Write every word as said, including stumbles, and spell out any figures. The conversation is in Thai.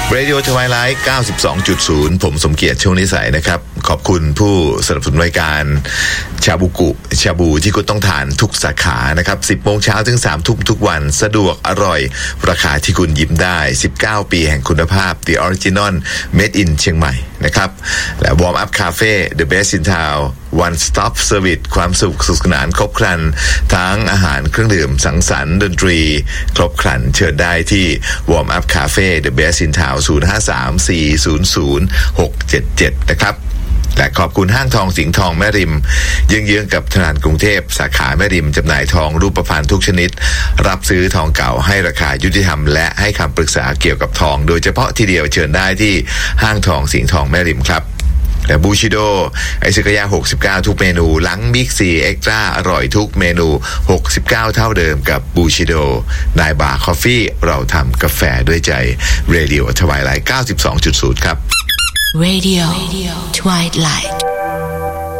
Radio Twilight เก้าสิบสองจุดศูนย์ ผมสมเกียรติช่วงนิสัยนะครับขอบคุณผู้สนับสนุนรายการชาบูกุชาบูที่คุณต้องทานทุกสาขานะครับ สิบโมงเช้าถึง สามทุ่มทุกวันสะดวกอร่อยราคาที่คุณยิ้มได้สิบเก้าปีแห่งคุณภาพ The Original Made in เชียงใหม่นะครับและ Warm Up Cafe The Best in Town One Stop Service ความสุขสุขสนานครบครันทั้งอาหารเครื่องดื่มสังสรรค์ดนตรีครบครันเชิญได้ที่ Warm Up Cafe The Best in Town ศูนย์ ห้า สาม สี่ ศูนย์ ศูนย์ หก เจ็ด เจ็ดนะครับและขอบคุณห้างทองสิงห์ทองแม่ริมเยื้องๆกับธนาคารกรุงเทพสาขาแม่ริมจำหน่ายทองรูปพรรณทุกชนิดรับซื้อทองเก่าให้ราคายุติธรรมและให้คำปรึกษาเกี่ยวกับทองโดยเฉพาะทีเดียวเชิญได้ที่ห้างทองสิงห์ทองแม่ริมครับและบูชิโดไอซิกายาหกสิบเก้าทุกเมนูหลังบิ๊กซีเอ็กซ์ตร้าอร่อยทุกเมนูหกสิบเก้าเท่าเดิมกับบูชิโดนายบาร์คอฟฟี่เราทำกาแฟด้วยใจเรดิโอทวายไลท์ เก้าสิบสองจุดศูนย์ ครับ Radio Twilight